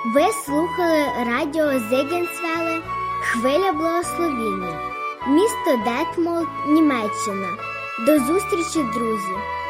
Ви слухали радіо Зегенсвелле «Хвиля благословіння», місто Детмолд, Німеччина. До зустрічі, друзі!